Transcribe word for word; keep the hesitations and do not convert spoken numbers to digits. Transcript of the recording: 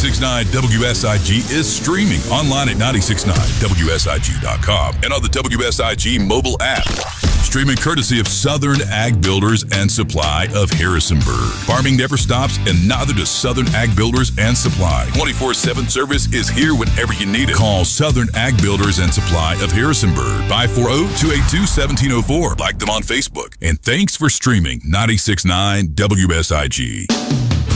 ninety-six point nine W S I G is streaming online at nine six nine W S I G dot com and on the W S I G mobile app. Streaming courtesy of Southern Ag Builders and Supply of Harrisonburg. Farming never stops, and neither does Southern Ag Builders and Supply. twenty-four seven service is here whenever you need it. Call Southern Ag Builders and Supply of Harrisonburg, five four zero, two eight two, one seven zero four. Like them on Facebook. And thanks for streaming ninety-six point nine W S I G.